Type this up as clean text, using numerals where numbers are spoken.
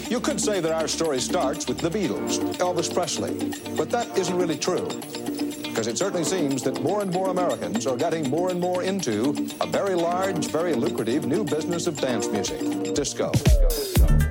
You could say that our story starts with the Beatles, Elvis Presley, but that isn't really true. Because it certainly seems that more and more Americans are getting more and more into a very large, very lucrative new business of dance music, disco.